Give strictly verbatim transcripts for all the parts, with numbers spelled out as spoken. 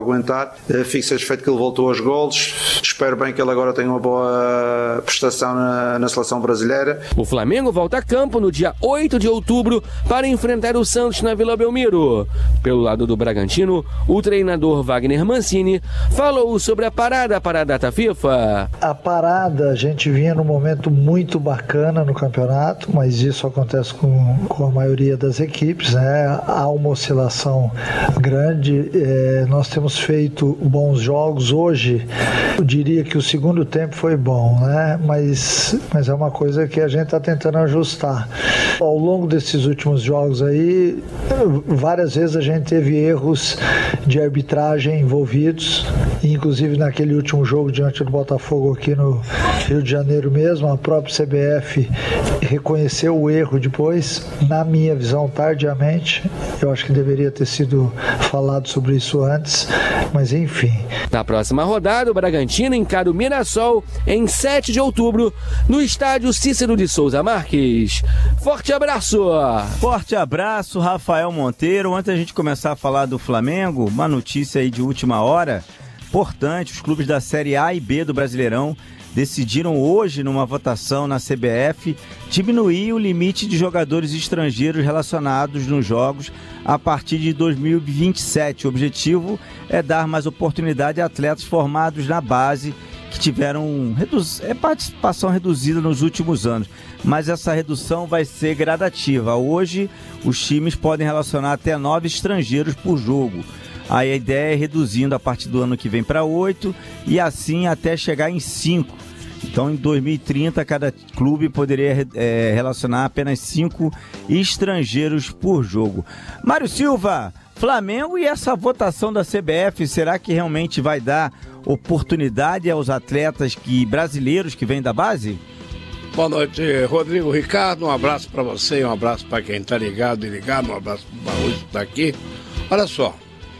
aguentar. Fico satisfeito que ele voltou aos golos. Espero bem que ele agora tenha uma boa prestação na, na seleção brasileira. O Flamengo volta a campo no dia oito de outubro para enfrentar o Santos na Vila Belmiro. Pelo lado do Bragantino, o treinador Wagner Mancini falou sobre a parada para a data FIFA. A parada, a gente vinha num momento muito bacana no campeonato, mas isso acontece com, com a maioria das equipes, né? Há uma oscilação grande. É, nós temos feito bons jogos. Hoje eu diria que o segundo tempo foi bom, né? Mas, mas é uma coisa que a gente está tentando ajustar. Ao longo desses últimos jogos aí, várias vezes a gente teve erros de arbitragem envolvidos, inclusive naquele último jogo diante do Botafogo aqui no Rio de Janeiro mesmo, a própria C B F reconheceu o erro depois, na minha visão tardiamente. Eu acho que deveria ter sido falado sobre isso antes, mas enfim. Na próxima rodada, o Bragantino encara o Mirassol em sete de outubro, no estádio Cícero de Souza Marques. Forte abraço! Forte abraço, Rafael Monteiro. Antes da gente começar a falar do Flamengo, uma notícia aí de última hora, importante: os clubes da Série A e B do Brasileirão decidiram hoje, numa votação na C B F, diminuir o limite de jogadores estrangeiros relacionados nos jogos a partir de dois mil e vinte e sete. O objetivo é dar mais oportunidade a atletas formados na base que tiveram reduz... é participação reduzida nos últimos anos, mas essa redução vai ser gradativa. Hoje, os times podem relacionar até nove estrangeiros por jogo. Aí a ideia é reduzindo a partir do ano que vem para oito e assim até chegar em cinco. Então, em dois mil e trinta, cada clube poderia é, relacionar apenas cinco estrangeiros por jogo. Mário Silva, Flamengo e essa votação da C B F, será que realmente vai dar oportunidade aos atletas que, brasileiros que vêm da base? Boa noite, Rodrigo Ricardo. Um abraço para você, um abraço para quem está ligado e ligado, um abraço para o Baújo que está aqui. Olha só,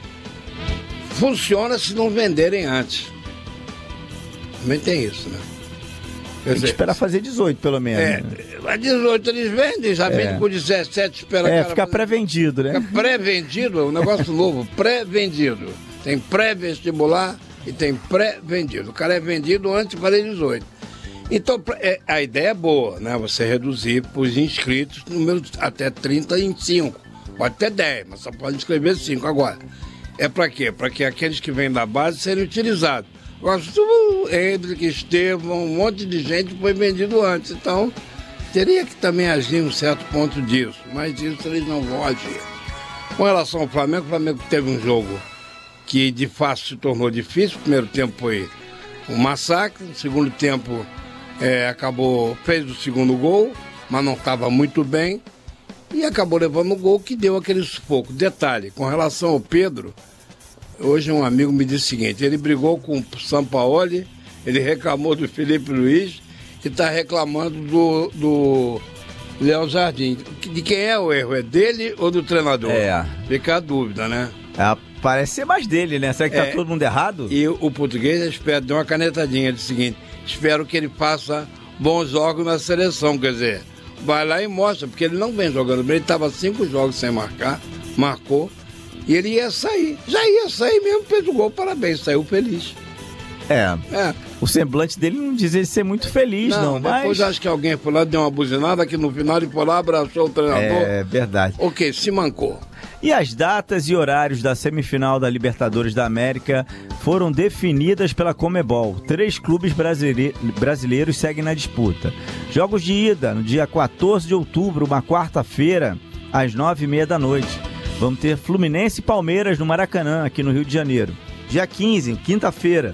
funciona se não venderem antes. Também tem isso, né? Quer dizer, tem que esperar fazer dezoito, pelo menos. É, né? dezoito eles vendem, já é. Vendem com dezessete, espera É, cara fica fazer... pré-vendido, né? Fica pré-vendido, é um negócio novo, pré-vendido. Tem pré-vestibular e tem pré-vendido. O cara é vendido antes de fazer dezoito. Então, a ideia é boa, né? Você reduzir para os inscritos, número até trinta em cinco. Pode ter dez, mas só pode inscrever cinco agora. É para quê? Para que aqueles que vêm da base serem utilizados. Hendrick, Estevão, um monte de gente foi vendido antes. Então, teria que também agir um certo ponto disso. Mas isso eles não vão agir. Com relação ao Flamengo, o Flamengo teve um jogo que de fato se tornou difícil. O primeiro tempo foi um massacre. No segundo tempo, é, acabou, fez o segundo gol, mas não estava muito bem. E acabou levando o gol que deu aquele sufoco. Detalhe, com relação ao Pedro, hoje um amigo me disse o seguinte: ele brigou com o Sampaoli, ele reclamou do Felipe Luiz e está reclamando do, do Léo Jardim. De quem é o erro? É dele ou do treinador? É. Fica a dúvida, né? É, parece ser mais dele, né? Será que tá é, todo mundo errado? E o português, espero, deu uma canetadinha, disse o seguinte: espero que ele faça bons jogos na seleção, quer dizer, vai lá e mostra, porque ele não vem jogando bem, ele estava cinco jogos sem marcar, marcou, e ele ia sair, já ia sair mesmo, fez o gol, parabéns, saiu feliz. É, é. O semblante dele não dizia ser muito feliz, não, não depois mas... acho que alguém foi lá, deu uma buzinada, que no final ele foi lá, abraçou o treinador. É, verdade. Ok, se mancou. E as datas e horários da semifinal da Libertadores da América foram definidas pela Conmebol. Três clubes brasile... brasileiros seguem na disputa. Jogos de ida, no dia quatorze de outubro, uma quarta-feira, às nove e meia da noite. Vamos ter Fluminense e Palmeiras no Maracanã, aqui no Rio de Janeiro. Dia quinze, quinta-feira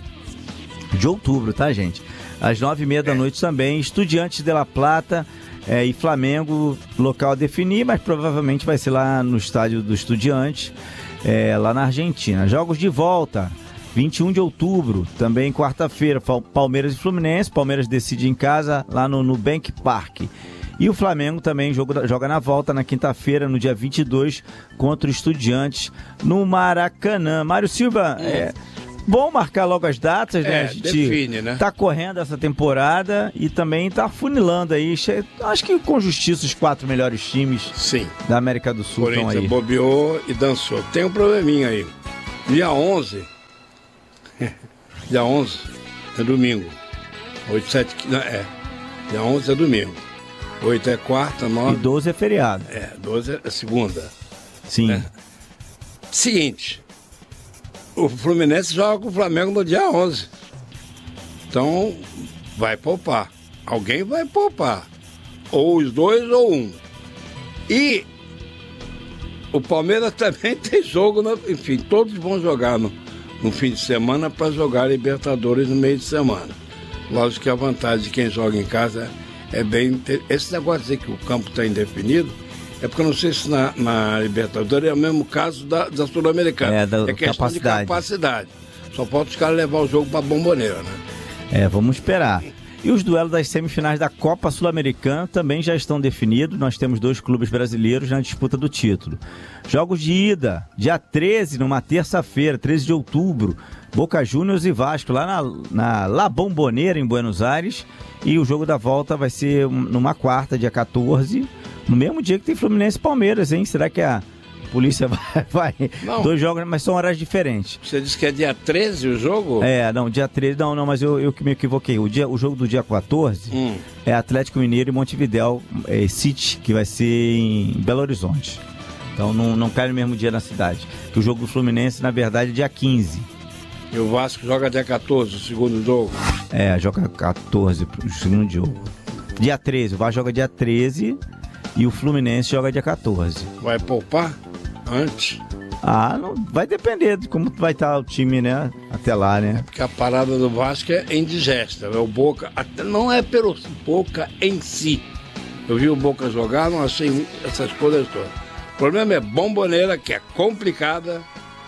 de outubro, tá, gente? Às nove e meia da noite também, Estudiantes de La Plata é, e Flamengo, local a definir, mas provavelmente vai ser lá no estádio do Estudiantes, é, lá na Argentina. Jogos de volta, vinte e um de outubro, também quarta-feira, Palmeiras e Fluminense. Palmeiras decide em casa, lá no Nubank Park. E o Flamengo também joga, joga na volta na quinta-feira, no dia vinte e dois, contra o Estudiantes, no Maracanã. Mário Silva, é... bom marcar logo as datas, né? É, a gente define, né? Tá correndo essa temporada e também tá funilando aí. Acho que com justiça os quatro melhores times Sim. da América do Sul estão aí. Corinthians bobeou e dançou. Tem um probleminha aí. Dia onze, Dia onze é domingo. oito, sete, não, é. Dia onze é domingo. oito é quarta, nove... E doze é feriado. É, doze é segunda. Sim. É. Seguinte, o Fluminense joga com o Flamengo no dia onze. Então, vai poupar. Alguém vai poupar. Ou os dois ou um. E o Palmeiras também tem jogo, no, enfim, todos vão jogar no, no fim de semana para jogar Libertadores no meio de semana. Lógico que a vantagem de quem joga em casa é bem... Esse negócio de dizer que o campo está indefinido é porque eu não sei se na, na Libertadores é o mesmo caso da, da Sul-Americana. É, da é questão capacidade. de capacidade. Só pode os caras levar o jogo para Bomboneira, né? É, vamos esperar. E os duelos das semifinais da Copa Sul-Americana também já estão definidos. Nós temos dois clubes brasileiros na disputa do título. Jogos de ida, dia treze, numa terça-feira, treze de outubro, Boca Juniors e Vasco, lá na, na La Bombonera, em Buenos Aires. E o jogo da volta vai ser numa quarta, dia quatorze, no mesmo dia que tem Fluminense e Palmeiras, hein? Será que a polícia vai... vai? Não. Dois jogos, mas são horários diferentes. Você disse que é dia treze o jogo? É, não, dia treze, não, não, mas eu, eu que me equivoquei. O, dia, o jogo do dia quatorze Hum. é Atlético Mineiro e Montevidéu é, City, que vai ser em Belo Horizonte. Então não, não cai no mesmo dia na cidade. Que o jogo do Fluminense, na verdade, é dia quinze. E o Vasco joga dia quatorze, o segundo jogo? É, joga quatorze, o segundo jogo. Dia treze, o Vasco joga dia treze e o Fluminense joga dia quatorze. Vai poupar antes? Ah, não, vai depender de como vai estar o time, né? Até lá, né? Porque a parada do Vasco é indigesta. É o Boca, até não é pelo Boca em si. Eu vi o Boca jogar, não achei essas coisas todas. O problema é Bomboneira, que é complicada,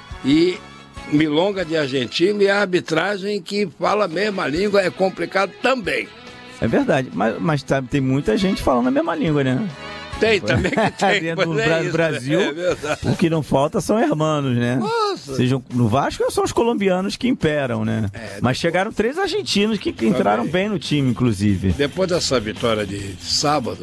e Milonga de Argentina, e a arbitragem que fala a mesma língua é complicado também. É verdade, mas, mas tá, tem muita gente falando a mesma língua, né? Tem, também que tem. Dentro do é isso, Brasil, é verdade. o que não falta são hermanos, né? Nossa. Sejam no Vasco, são os colombianos que imperam, né? É, mas chegaram três argentinos que, que entraram Também. bem no time, inclusive. Depois dessa vitória de sábado,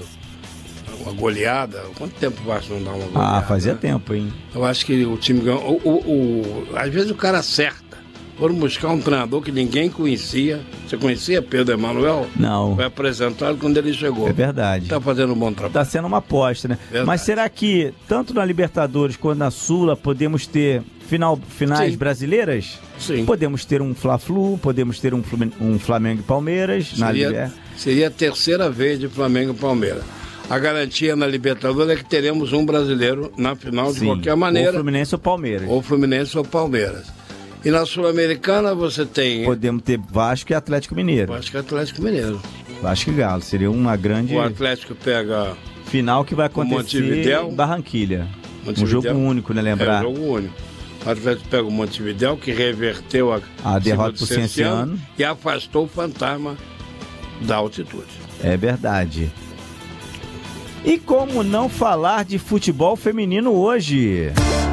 uma goleada, quanto tempo o Vasco não dá uma goleada? Ah, fazia né? tempo, hein? Eu acho que o time ganhou. O, o, o, às vezes o cara acerta. Foram buscar um treinador que ninguém conhecia. Você conhecia Pedro Emanuel? Não. Foi apresentado quando ele chegou. É verdade. Está fazendo um bom trabalho. Tá sendo uma aposta, né? Verdade. Mas será que, tanto na Libertadores quanto na Sula, podemos ter final, finais Sim. brasileiras? Sim. Podemos ter um Fla-Flu, podemos ter um, Flumin- um Flamengo e Palmeiras na Seria, Liber... seria a terceira vez de Flamengo e Palmeiras. A garantia na Libertadores é que teremos um brasileiro na final de Sim. qualquer maneira. Ou Fluminense ou Palmeiras. Ou Fluminense ou Palmeiras. E na Sul-Americana você tem... Podemos ter Vasco e Atlético Mineiro. Eu acho que é Atlético Mineiro. Vasco e Galo. Seria uma grande O Atlético pega final que vai acontecer Montevidéu. em Barranquilha. Um Montevidéu. jogo único, né? Lembrar? É um jogo único. O Atlético pega o Montevidéu, que reverteu a, A derrota do pro Cienciano e afastou o fantasma da altitude. É verdade. E como não falar de futebol feminino hoje?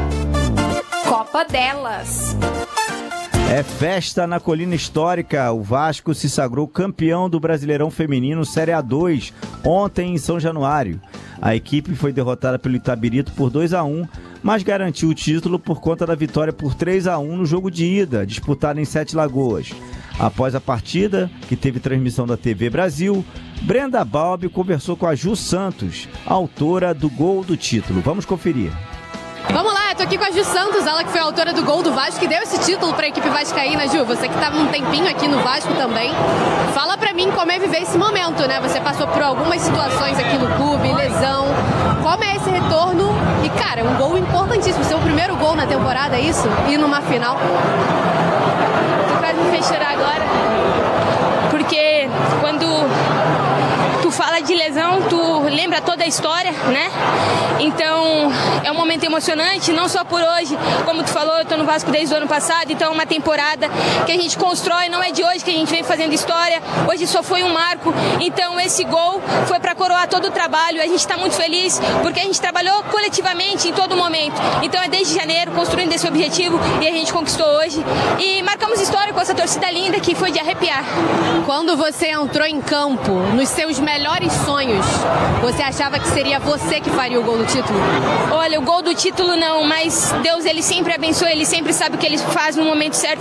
Copa delas. É festa na Colina Histórica. O Vasco se sagrou campeão do Brasileirão Feminino Série A dois ontem em São Januário. A equipe foi derrotada pelo Itabirito por dois a um, mas garantiu o título por conta da vitória por três a um no jogo de ida, disputado em Sete Lagoas. Após a partida, que teve transmissão da T V Brasil, Brenda Balbi conversou com a Ju Santos, autora do gol do título. Vamos conferir. Vamos lá, eu tô aqui com a Ju Santos, ela que foi a autora do gol do Vasco, que deu esse título pra equipe vascaína. Ju, você que tava um tempinho aqui no Vasco também, fala pra mim como é viver esse momento, né? Você passou por algumas situações aqui no clube, lesão, como é esse retorno? E cara, é um gol importantíssimo, seu primeiro gol na temporada, é isso? E numa final. Tu quase me fez chorar agora, porque quando tu fala de lesão, tu lembra toda a história, né? Então, é um momento emocionante, não só por hoje, como tu falou, eu tô no Vasco desde o ano passado, então é uma temporada que a gente constrói, não é de hoje que a gente vem fazendo história, hoje só foi um marco, então esse gol foi para coroar todo o trabalho, a gente tá muito feliz, porque a gente trabalhou coletivamente em todo momento, então é desde janeiro, construindo esse objetivo, e a gente conquistou hoje, e marcamos história com essa torcida linda, que foi de arrepiar. Quando você entrou em campo, nos seus melhores sonhos, você achava que seria você que faria o gol do título? Olha, o gol do título não, mas Deus, ele sempre abençoa, ele sempre sabe o que ele faz no momento certo.